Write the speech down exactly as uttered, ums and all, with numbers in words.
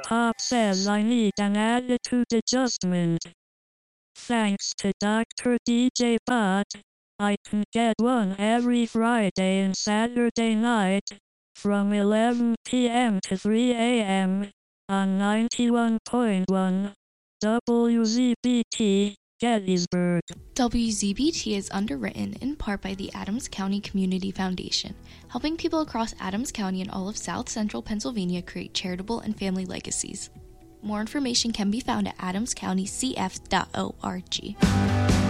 Pop says I need an attitude adjustment. Thanks to Doctor D J Bot, I can get one every Friday and Saturday night from eleven p.m. to three a.m. on ninety-one point one W Z B T, Gettysburg. W Z B T is underwritten in part by the Adams County Community Foundation, helping people across Adams County and all of South Central Pennsylvania create charitable and family legacies. More information can be found at adams county c f dot org.